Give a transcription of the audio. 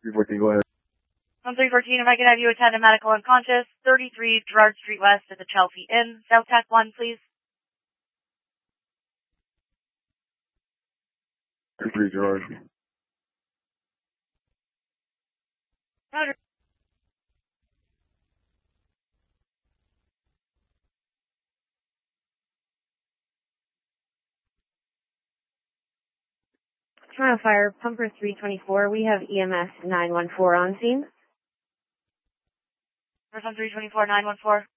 314, go ahead. 1314, if I could have you attend a medical unconscious, 33 Gerard Street West at the Chelsea Inn, South Tech 1, please. 33 Gerard. Roger. Toronto Fire, Pumper 324. We have EMS 914 on scene. Person 324, 914.